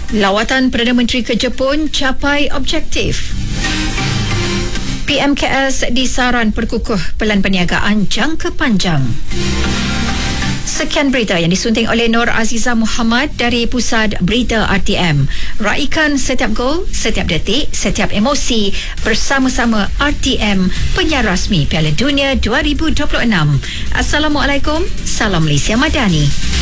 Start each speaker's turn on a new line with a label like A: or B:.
A: Lawatan Perdana Menteri ke Jepun capai objektif. PMKS disaran perkukuh pelan perniagaan jangka panjang. Sekian berita yang disunting oleh Nur Azizah Muhammad dari Pusat Berita RTM. Raikan setiap gol, setiap detik, setiap emosi bersama-sama RTM, penyiar rasmi Piala Dunia 2026. Assalamualaikum, salam Malaysia Madani.